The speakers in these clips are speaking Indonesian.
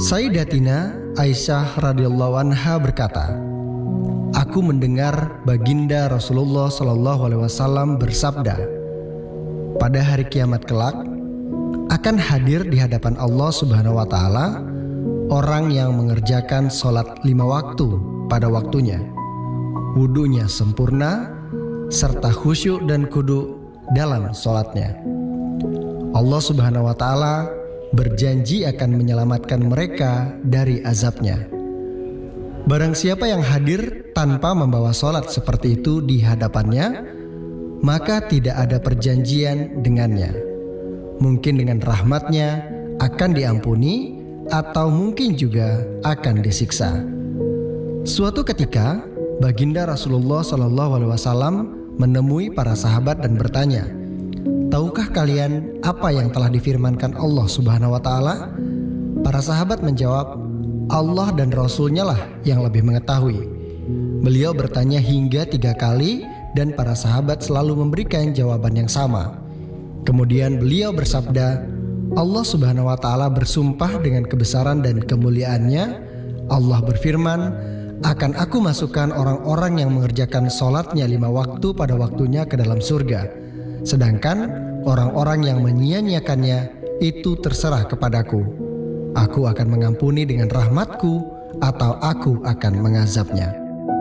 Sayyidatina Aisyah radhiyallahu anha berkata, "Aku mendengar baginda Rasulullah sallallahu alaihi wasallam bersabda, pada hari kiamat kelak akan hadir di hadapan Allah Subhanahu wa taala orang yang mengerjakan sholat 5 waktu pada waktunya, wudunya sempurna, serta khusyuk dan kudu dalam sholatnya. Allah Subhanahu wa taala berjanji akan menyelamatkan mereka dari azabnya. Barang siapa yang hadir tanpa membawa sholat seperti itu di hadapannya, maka tidak ada perjanjian dengannya. Mungkin dengan rahmatnya akan diampuni, atau mungkin juga akan disiksa." Suatu ketika, baginda Rasulullah SAW menemui para sahabat dan bertanya, "Tahukah kalian apa yang telah difirmankan Allah Subhanahu wa taala?" Para sahabat menjawab, "Allah dan Rasulnya lah yang lebih mengetahui." Beliau bertanya hingga 3 kali dan para sahabat selalu memberikan jawaban yang sama. Kemudian beliau bersabda, "Allah Subhanahu wa taala bersumpah dengan kebesaran dan kemuliaannya. Allah berfirman, akan aku masukkan orang-orang yang mengerjakan sholatnya 5 waktu pada waktunya ke dalam surga. Sedangkan orang-orang yang menyia-nyiakannya itu terserah kepadaku. Aku akan mengampuni dengan rahmatku atau aku akan mengazabnya."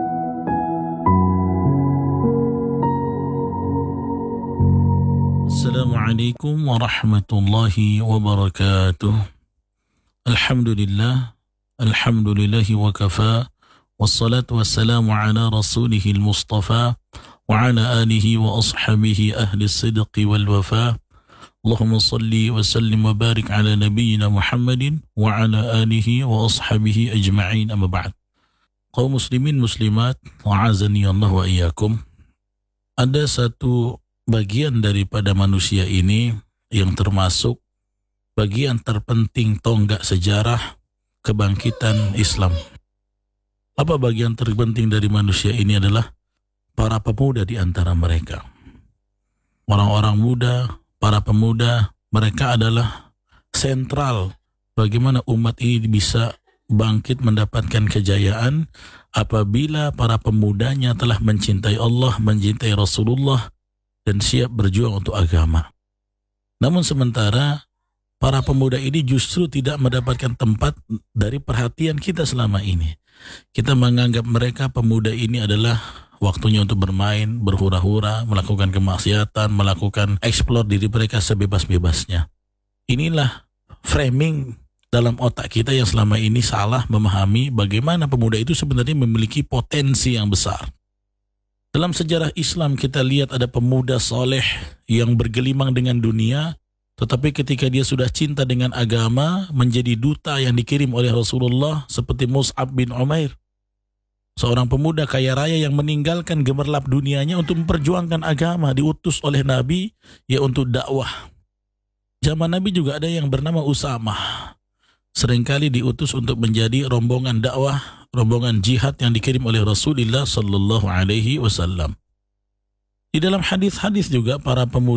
Assalamualaikum warahmatullahi wabarakatuh. Alhamdulillahi wa kafa, wassalatu wassalamu ala rasulihil mustafa wa ala alihi wa ashabihi ahli sidqi wal wafa. Allahumma salli wa sallim wa barik ala nabiyyina Muhammadin wa ala alihi wa ashabihi ajma'in, amma ba'd. Kaum muslimin muslimat, wa'azani Allah wa iyyakum. Ada satu bagian daripada manusia ini yang termasuk bagian terpenting tonggak sejarah kebangkitan Islam. Apa bagian terpenting dari manusia ini adalah para pemuda di antara mereka. Orang-orang muda, para pemuda, mereka adalah sentral bagaimana umat ini bisa bangkit mendapatkan kejayaan apabila para pemudanya telah mencintai Allah, mencintai Rasulullah, dan siap berjuang untuk agama. Namun sementara para pemuda ini justru tidak mendapatkan tempat dari perhatian kita selama ini. Kita menganggap mereka pemuda ini adalah waktunya untuk bermain, berhura-hura, melakukan kemaksiatan, melakukan eksplor diri mereka sebebas-bebasnya. Inilah framing dalam otak kita yang selama ini salah memahami bagaimana pemuda itu sebenarnya memiliki potensi yang besar. Dalam sejarah Islam kita lihat ada pemuda soleh yang bergelimang dengan dunia, tetapi ketika dia sudah cinta dengan agama, menjadi duta yang dikirim oleh Rasulullah seperti Mus'ab bin Umair. Seorang pemuda kaya raya yang meninggalkan gemerlap dunianya untuk memperjuangkan agama, diutus oleh Nabi ya untuk dakwah. Zaman Nabi juga ada yang bernama Usamah. Seringkali diutus untuk menjadi rombongan dakwah, rombongan jihad yang dikirim oleh Rasulullah sallallahu alaihi wasallam. Di dalam hadis-hadis juga para pemuda